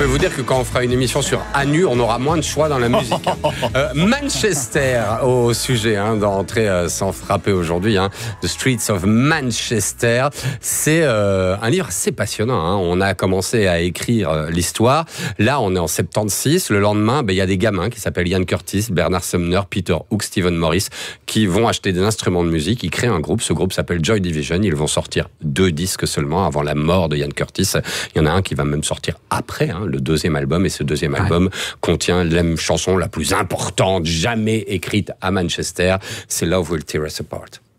peux vous dire que quand on fera une émission sur Anu, on aura moins de choix dans la musique. Manchester au sujet d'entrer sans frapper aujourd'hui. The Streets of Manchester. C'est un livre assez passionnant. On a commencé à écrire l'histoire. Là, on est en 76. Le lendemain, il y a des gamins qui s'appellent Ian Curtis, Bernard Sumner, Peter Hook, Stephen Morris, qui vont acheter des instruments de musique. Ils créent un groupe. Ce groupe s'appelle Joy Division. Ils vont sortir 2 disques seulement avant la mort de Ian Curtis. Il y en a un qui va même sortir après, le 2e album. Et ce 2e album contient la chanson la plus importante jamais écrite à Manchester. C'est Love Will Tear Us Apart.